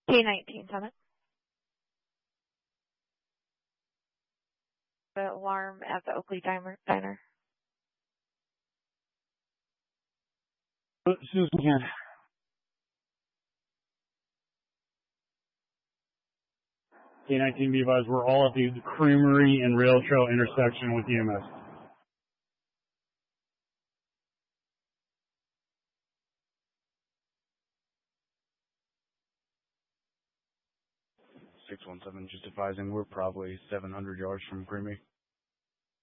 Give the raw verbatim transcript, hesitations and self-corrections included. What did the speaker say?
K nineteen Summit. The alarm at the Oakley Diner. Diner. As soon as we can. K nineteen, be advised, we're all at the Creamery and Rail Trail intersection with E M S. six one seven, just advising we're probably seven hundred yards from Creamy.